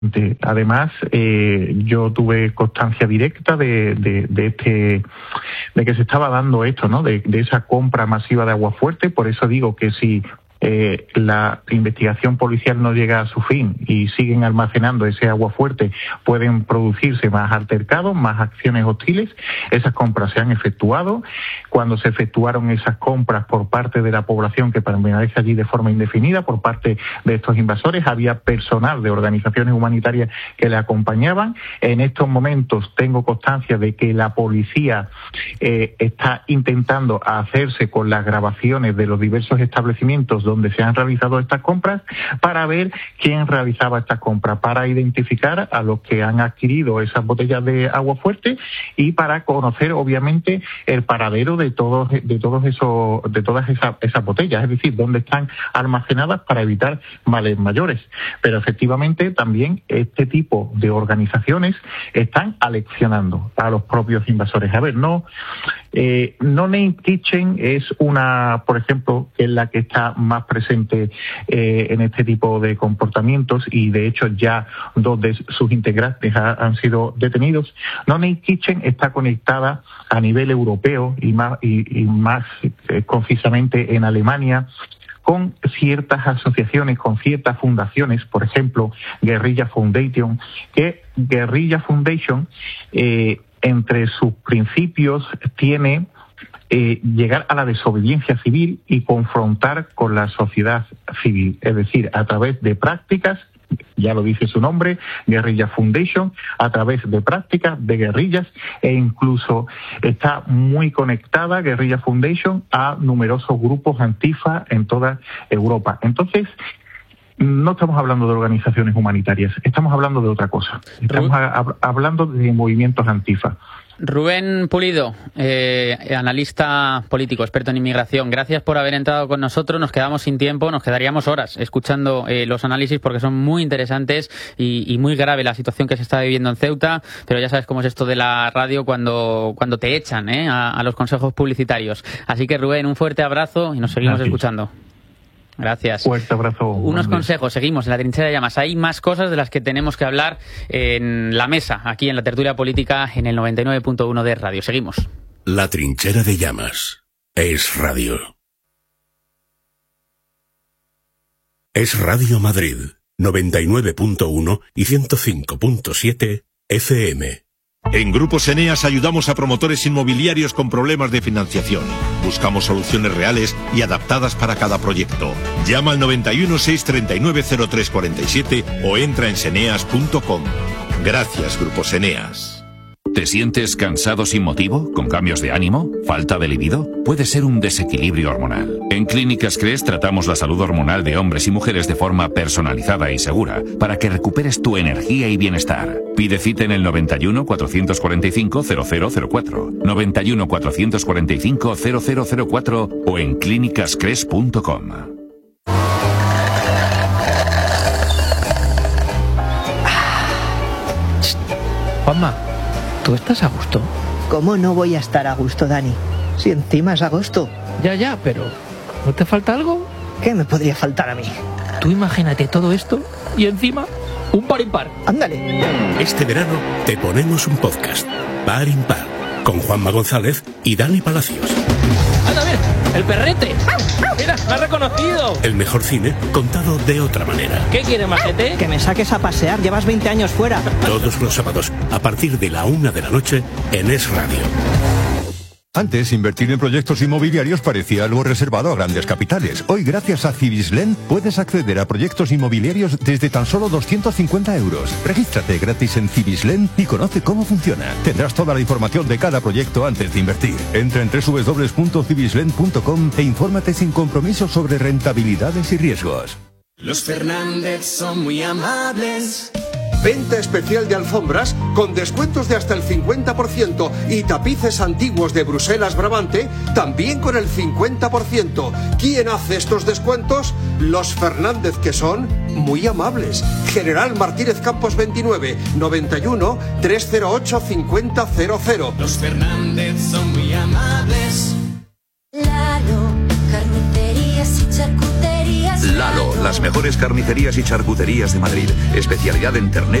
Además, yo tuve constancia directa de que se estaba dando esto, ¿no? De esa compra masiva de Aguafuerte. Por eso digo que si la investigación policial no llega a su fin y siguen almacenando ese Aguafuerte, pueden producirse más altercados, más acciones hostiles. Esas compras se han efectuado. Cuando se efectuaron esas compras por parte de la población que permanece allí de forma indefinida, por parte de estos invasores, había personal de organizaciones humanitarias que le acompañaban. En estos momentos tengo constancia de que la policía está intentando hacerse con las grabaciones de los diversos establecimientos donde se han realizado estas compras para ver quién realizaba estas compras, para identificar a los que han adquirido esas botellas de Aguafuerte y para conocer, obviamente, el paradero de todas esas botellas, es decir, dónde están almacenadas para evitar males mayores. Pero efectivamente también este tipo de organizaciones están aleccionando a los propios invasores. A ver, No Name Kitchen es una, por ejemplo, que es la que está más presente en este tipo de comportamientos, y de hecho ya 2 de sus integrantes han sido detenidos. No Name Kitchen está conectada a nivel europeo y más concisamente en Alemania, con ciertas asociaciones, con ciertas fundaciones, por ejemplo, Guerrilla Foundation, entre sus principios tiene llegar a la desobediencia civil y confrontar con la sociedad civil, es decir, a través de prácticas, ya lo dice su nombre, Guerrilla Foundation, a través de prácticas de guerrillas, e incluso está muy conectada Guerrilla Foundation a numerosos grupos antifa en toda Europa. Entonces, no estamos hablando de organizaciones humanitarias, estamos hablando de otra cosa. Estamos hablando de movimientos antifa. Rubén Pulido, analista político, experto en inmigración, gracias por haber entrado con nosotros. Nos quedamos sin tiempo, nos quedaríamos horas escuchando los análisis porque son muy interesantes y muy grave la situación que se está viviendo en Ceuta, pero ya sabes cómo es esto de la radio cuando te echan a los consejos publicitarios. Así que, Rubén, un fuerte abrazo y nos seguimos escuchando. Gracias. Fuerte abrazo. Unos consejos, seguimos en la trinchera de llamas. Hay más cosas de las que tenemos que hablar en la mesa, aquí en la tertulia política, en el 99.1 de Radio. Seguimos. La trinchera de llamas es radio. Es Radio Madrid, 99.1 y 105.7 FM. En Grupos Eneas ayudamos a promotores inmobiliarios con problemas de financiación. Buscamos soluciones reales y adaptadas para cada proyecto. Llama al 91 639 0347 o entra en seneas.com. Gracias, Grupos Eneas. ¿Te sientes cansado sin motivo? ¿Con cambios de ánimo? ¿Falta de libido? Puede ser un desequilibrio hormonal. En Clínicas Cres tratamos la salud hormonal de hombres y mujeres de forma personalizada y segura para que recuperes tu energía y bienestar. Pide cita en el 91 445 0004, 91 445 0004 o en clínicascres.com. Juanma, ¿tú estás a gusto? ¿Cómo no voy a estar a gusto, Dani? Si encima es agosto. Ya, pero ¿no te falta algo? ¿Qué me podría faltar a mí? Tú imagínate todo esto y encima un par impar. Ándale. Este verano te ponemos un podcast, Par Impar, con Juanma González y Dani Palacios. ¡Anda, mira! ¡El perrete! ¡Mira, me ha reconocido! El mejor cine contado de otra manera. ¿Qué quieres, majete? Que me saques a pasear, llevas 20 años fuera. Todos los sábados, a partir de la 1 de la noche, en Es Radio. Antes, invertir en proyectos inmobiliarios parecía algo reservado a grandes capitales. Hoy, gracias a Cibislen, puedes acceder a proyectos inmobiliarios desde tan solo 250 euros. Regístrate gratis en Cibislen y conoce cómo funciona. Tendrás toda la información de cada proyecto antes de invertir. Entra en www.cibislen.com e infórmate sin compromiso sobre rentabilidades y riesgos. Los Fernández son muy amables. Venta especial de alfombras con descuentos de hasta el 50% y tapices antiguos de Bruselas Brabante también con el 50%. ¿Quién hace estos descuentos? Los Fernández, que son muy amables. General Martínez Campos 29, 91 308 5000. Los Fernández son muy amables. Lalo, carnicerías y charcuterías. Lalo, las mejores carnicerías y charcuterías de Madrid. Especialidad en ternera